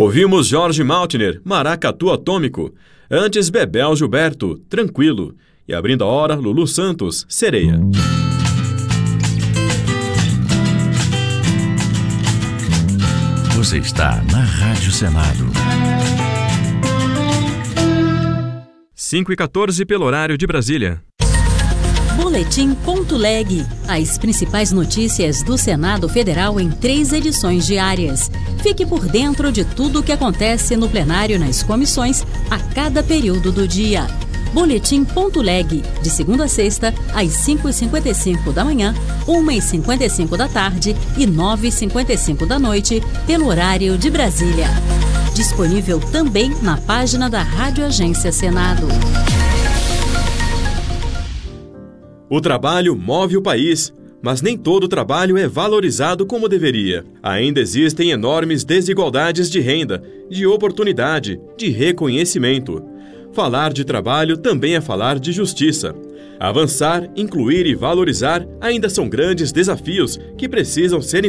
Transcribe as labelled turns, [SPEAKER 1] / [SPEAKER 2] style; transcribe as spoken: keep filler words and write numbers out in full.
[SPEAKER 1] Ouvimos Jorge Maltner, Maracatu Atômico. Antes, Bebel Gilberto, Tranquilo. E abrindo a hora, Lulu Santos, Sereia.
[SPEAKER 2] Você está na Rádio Senado.
[SPEAKER 1] cinco e quatorze pelo horário de Brasília.
[SPEAKER 3] Boletim.leg. As principais notícias do Senado Federal em três edições diárias. Fique por dentro de tudo o que acontece no plenário e nas comissões a cada período do dia. Boletim.leg. De segunda a sexta, às cinco e cinquenta e cinco da manhã, uma e cinquenta e cinco da tarde e nove e cinquenta e cinco da noite, pelo horário de Brasília. Disponível também na página da Rádio Agência Senado.
[SPEAKER 1] O trabalho move o país, mas nem todo trabalho é valorizado como deveria. Ainda existem enormes desigualdades de renda, de oportunidade, de reconhecimento. Falar de trabalho também é falar de justiça. Avançar, incluir e valorizar ainda são grandes desafios que precisam ser